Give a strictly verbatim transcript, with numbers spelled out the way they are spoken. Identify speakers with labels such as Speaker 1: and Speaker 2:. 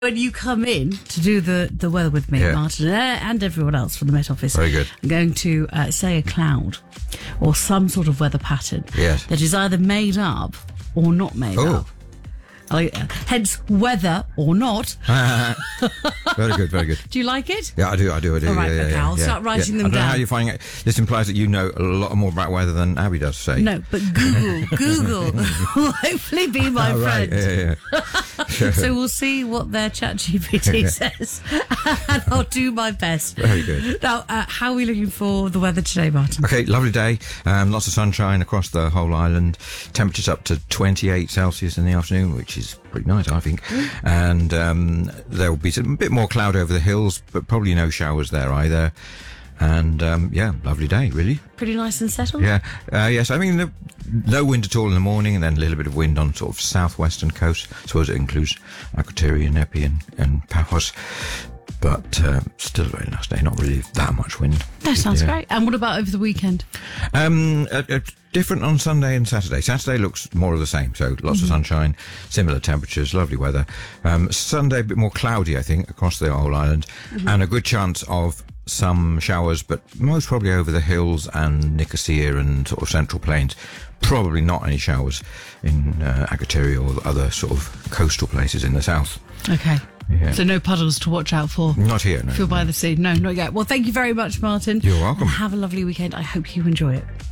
Speaker 1: When you come in to do the, the weather with me,
Speaker 2: Yeah.
Speaker 1: Martin, uh, and everyone else from the Met Office,
Speaker 2: Very good.
Speaker 1: I'm going to uh, say a cloud or some sort of weather pattern
Speaker 2: Yes.
Speaker 1: that is either made up or not made
Speaker 2: Oh.
Speaker 1: up. Like, uh, hence, weather or not.
Speaker 2: Very good, very good.
Speaker 1: Do you like it?
Speaker 2: Yeah, I do, I do, I do.
Speaker 1: All right,
Speaker 2: yeah, yeah,
Speaker 1: okay,
Speaker 2: yeah,
Speaker 1: I'll
Speaker 2: yeah.
Speaker 1: start writing
Speaker 2: yeah.
Speaker 1: them
Speaker 2: I don't know
Speaker 1: down.
Speaker 2: how you're finding it. This implies that you know a lot more about weather than Abby does, say.
Speaker 1: No, but Google, Google will hopefully be my
Speaker 2: Oh, right.
Speaker 1: friend.
Speaker 2: Yeah, yeah. Sure.
Speaker 1: So we'll see what their ChatGPT says, and I'll do my best.
Speaker 2: Very good.
Speaker 1: Now, uh, how are we looking for the weather today, Martin?
Speaker 2: Okay, lovely day. Um, lots of sunshine across the whole island. Temperatures up to twenty-eight Celsius in the afternoon, which is pretty nice, I think. And um, there will be some, a bit more cloud over the hills, but probably no showers there either. And um, yeah, lovely day, really.
Speaker 1: Pretty nice and settled?
Speaker 2: Yeah, uh, yes. I mean, no, no wind at all in the morning, and then a little bit of wind on sort of southwestern coast. I suppose it includes Akrotiri and Epi and, and Paphos. But uh, still a very nice day. Not really that much wind.
Speaker 1: That sounds
Speaker 2: Yeah.
Speaker 1: great. And what about over the weekend?
Speaker 2: Um, uh, uh, different on Sunday and Saturday. Saturday looks more of the same, so lots
Speaker 1: Mm-hmm.
Speaker 2: of sunshine, similar temperatures, lovely weather. Um, Sunday a bit more cloudy, I think, across the whole island,
Speaker 1: Mm-hmm.
Speaker 2: and a good chance of some showers, but most probably over the hills and Nicosia and sort of central plains. Probably not any showers in uh, Akrotiri or other sort of coastal places in the south.
Speaker 1: Okay.
Speaker 2: Yeah.
Speaker 1: So no puddles to watch out for?
Speaker 2: Not here, no.
Speaker 1: If you're by the sea? No, not yet. Well, thank you very much, Martin.
Speaker 2: You're welcome.
Speaker 1: And have a lovely weekend. I hope you enjoy it.